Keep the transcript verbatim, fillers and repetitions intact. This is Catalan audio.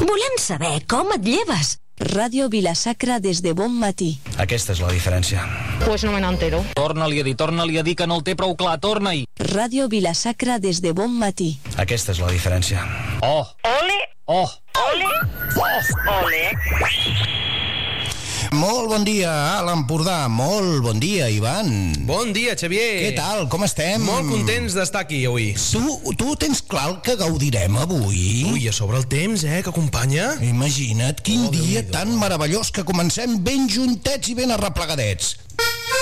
Volem saber com et lleves. Ràdio Vila-sacra des de bon matí. Aquesta és la diferència. Pues no me n'entero. Torna-li a dir, torna-li a dir que no el té prou clar, torna-hi. Ràdio Vila-sacra des de bon matí. Aquesta és la diferència. Oh. Ole. Oh. Ole. Oh. Ole. Molt bon dia a l'Empordà, molt bon dia, Ivan. Bon dia, Xavier. Què tal, com estem? Molt contents d'estar aquí avui. Tu, tu tens clar el que gaudirem avui? Ui, a sobre el temps, eh, que acompanya. Imagina't, quin Oh, dia Déu-n'hi-do. tan meravellós que comencem ben juntets i ben arreplegadets.